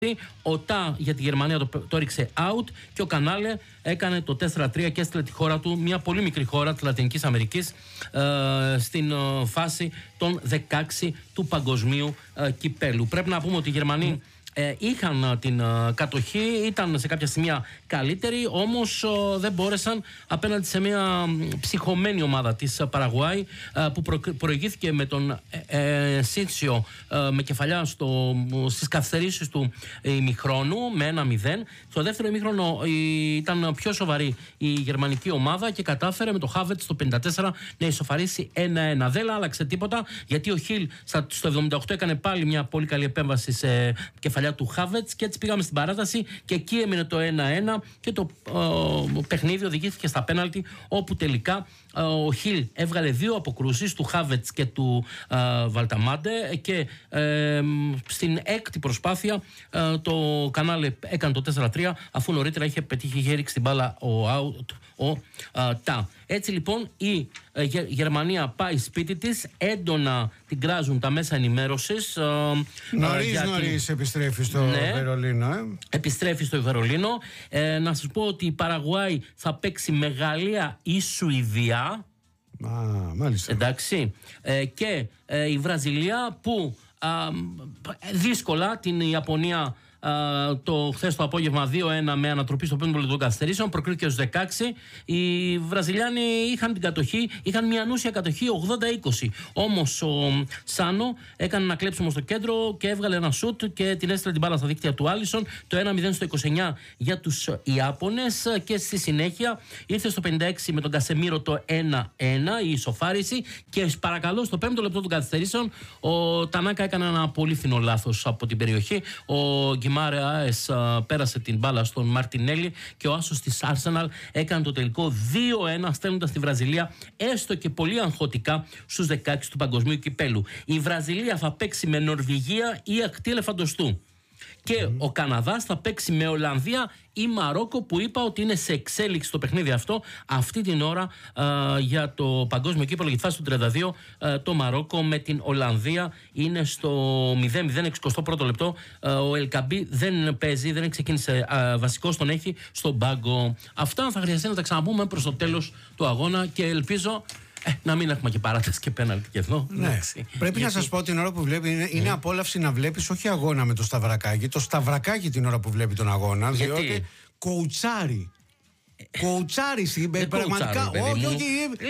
Ο ΤΑ για τη Γερμανία το έριξε out και ο Κανάλε έκανε το 4-3 και έστειλε τη χώρα του, μια πολύ μικρή χώρα της Λατινικής Αμερικής, στην φάση των 16 του παγκοσμίου κυπέλου. Πρέπει να πούμε ότι οι Γερμανοί είχαν την κατοχή, ήταν σε κάποια σημεία καλύτεροι, όμως δεν μπόρεσαν απέναντι σε μια ψυχωμένη ομάδα της Παραγουάη που προηγήθηκε με τον Σίτσιο με κεφαλιά στις καθυστερήσεις του ημιχρόνου με 1-0. Στο δεύτερο ημιχρόνο ήταν πιο σοβαρή η γερμανική ομάδα και κατάφερε με το Χάβετς στο 54 να ισοφαρίσει 1-1. Δεν άλλαξε τίποτα, γιατί ο Χιλ στο 78 έκανε πάλι μια πολύ καλή επέμβαση σε κεφαλιά του Χάβετς και έτσι πήγαμε στην παράταση και εκεί έμεινε το 1-1 και το παιχνίδι οδηγήθηκε στα πέναλτι, όπου τελικά ο Χιλ έβγαλε δύο αποκρούσεις του Χάβετς και του Βαλταμάντε και στην έκτη προσπάθεια το Κανάλε έκανε το 4-3, αφού νωρίτερα είχε πετύχει, είχε ρίξει την μπάλα ο ΤΑ. Έτσι λοιπόν η Γερμανία πάει σπίτι της, έντονα την κράζουν τα μέσα ενημέρωσης. Νωρίς επιστρέφει στο Βερολίνο. Επιστρέφει στο Βερολίνο. Να σας πω ότι η Παραγουάη θα παίξει με Γαλλία ή Σουηδία. Μάλιστα. Εντάξει. Και η Βραζιλία που δύσκολα την Ιαπωνία χθες το απόγευμα 2-1 με ανατροπή στο πέμπτο λεπτό των καθυστερήσεων, προκρίθηκε στους 16. Οι Βραζιλιάνοι είχαν την κατοχή, είχαν μια ανούσια κατοχή 80-20. Όμως ο Σάνο έκανε ένα κλέψιμο στο κέντρο και έβγαλε ένα σουτ και την έστειλε την μπάλα στα δίκτυα του Άλισον. Το 1-0 στο 29 για τους Ιάπωνες και στη συνέχεια ήρθε στο 56 με τον Κασεμίρο το 1-1 η ισοφάριση και παρακαλώ στο πέμπτο λεπτό των καθυστερήσεων ο Τανάκα έκανε ένα πολύ φθηνό λάθος από την περιοχή. Ο Γκιμάρε Άες πέρασε την μπάλα στον Μαρτινέλη και ο άσος της Arsenal έκανε το τελικό 2-1, στέλνοντας τη Βραζιλία έστω και πολύ αγχωτικά στους 16 του παγκοσμίου κυπέλου. Η Βραζιλία θα παίξει με Νορβηγία ή ακτή ελεφαντοστού. Και ο Καναδάς θα παίξει με Ολλανδία ή Μαρόκο, που είπα ότι είναι σε εξέλιξη το παιχνίδι αυτό αυτή την ώρα για το παγκόσμιο κύπελλο για τη φάση του 32. Το Μαρόκο με την Ολλανδία είναι στο 0-0, 61ο λεπτό. Ο Ελκαμπή δεν παίζει, δεν ξεκίνησε βασικός, τον έχει στον πάγκο. Αυτά θα χρειαστεί να τα ξαναπούμε προς το τέλος του αγώνα και ελπίζω να μην έχουμε και παράταση και πέναλτι και εδώ. Ναι. Πρέπει να σας πω την ώρα που βλέπει είναι απόλαυση να βλέπεις όχι αγώνα με το Σταυρακάκι. Το Σταυρακάκι την ώρα που βλέπει τον αγώνα. Γιατί? Διότι κοουτσάρει. Κοουτσάρι, πραγματικά. Όχι.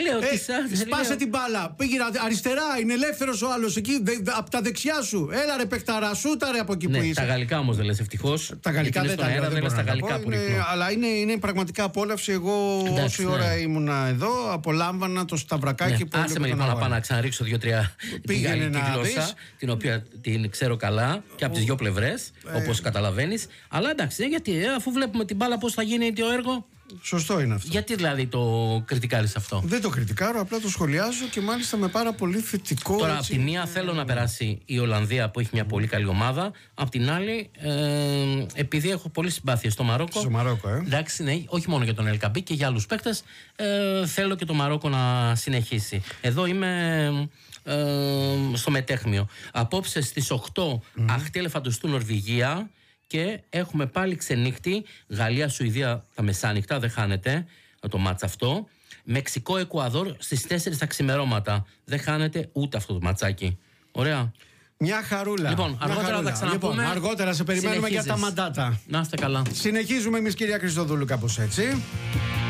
Σπάσε την μπάλα. Πήγαινε αριστερά, είναι ελεύθερος ο άλλος εκεί, από τα δεξιά σου. Έλα ρε παιχταρά, σούτα ρε από εκεί που είσαι. Τα γαλλικά όμως δεν λες, ευτυχώς. Τα γαλλικά δεν τα λες, τα γαλλικά που αλλά είναι πραγματικά απόλαυση. Εγώ όση ώρα ήμουνα εδώ, απολάμβανα το Σταυρακάκι που. Άσε με λοιπόν να πάω να ξαναρίξω 2-3 γαλλική γλώσσα, την οποία την ξέρω καλά και από τις δυο πλευρές, όπως καταλαβαίνεις. Αλλά εντάξει, γιατί αφού βλέπουμε την μπάλα πώς θα γίνει το έργο. Σωστό είναι αυτό. Γιατί δηλαδή το κριτικάρεις αυτό? Δεν το κριτικάρω, απλά το σχολιάζω και μάλιστα με πάρα πολύ θετικό. Τώρα, από τη μία θέλω να περάσει η Ολλανδία που έχει μια πολύ καλή ομάδα. Απ' την άλλη, επειδή έχω πολύ συμπάθεια στο Μαρόκο. Στο Μαρόκο, εντάξει, ναι, όχι μόνο για τον Ελκαμπή και για άλλους παίκτες. Θέλω και το Μαρόκο να συνεχίσει. Εδώ είμαι στο μετέχμιο. Απόψε στις 8 αχτή ελεφαντοστού Νορβηγία. Και έχουμε πάλι ξενύχτη, Γαλλία-Σουηδία τα μεσάνυχτα, δεν χάνεται το μάτς αυτό. Μεξικό-Εκουαδόρ στις 4 τα ξημερώματα. Δεν χάνεται ούτε αυτό το ματσάκι. Ωραία. Μια χαρούλα. Λοιπόν, αργότερα θα τα ξαναπούμε. Λοιπόν, αργότερα σε περιμένουμε για τα μαντάτα. Να είστε καλά. Συνεχίζουμε εμείς, κυρία Χριστοδούλου, κάπως έτσι.